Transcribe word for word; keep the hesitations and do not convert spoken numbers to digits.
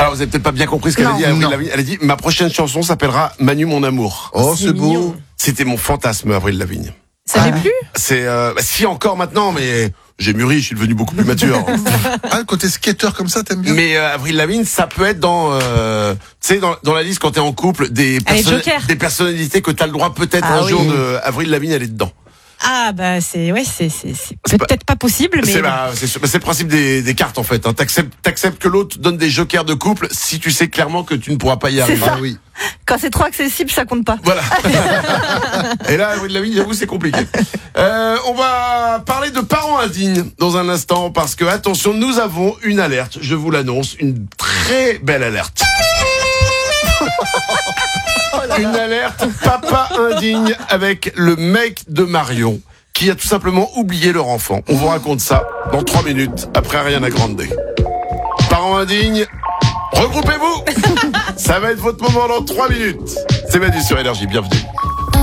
Alors vous avez peut-être pas bien compris ce qu'elle Non, a dit. Avril non. Lavigne. Elle a dit ma prochaine chanson s'appellera Manu mon amour. Oh, C'est c'est mignon. beau. C'était mon fantasme, Avril Lavigne. Ça Ah. l'est plus? C'est euh, bah, si encore maintenant, mais j'ai mûri, je suis devenu beaucoup plus mature. Ah, le côté skater comme ça, t'aimes bien? Mais euh, Avril Lavigne, ça peut être dans, euh, tu sais, dans, dans la liste quand t'es en couple, des, Allez, perso- Joker. des personnalités que t'as le droit peut-être Ah un oui. jour de Avril Lavigne, elle est dedans. Ah, bah, c'est, ouais, c'est, c'est, c'est C'est pas- peut-être pas possible, mais. C'est bah, c'est sûr- bah, c'est le principe des, des cartes en fait. Hein. T'acceptes, t'acceptes que l'autre donne des jokers de couple si tu sais clairement que tu ne pourras pas y arriver. Ah oui. Quand c'est trop accessible, ça compte pas. Voilà. Et là, Avril Lavigne, j'avoue, c'est compliqué. Euh, on va parler de parents indignes dans un instant parce que, attention, nous avons une alerte. Je vous l'annonce, une très belle alerte. Une alerte papa indigne avec le mec de Marion qui a tout simplement oublié leur enfant. On vous raconte ça dans trois minutes après Ariana Grande. Parents indignes, regroupez-vous. Ça va être votre moment dans trois minutes. C'est Manu sur Énergie, bienvenue.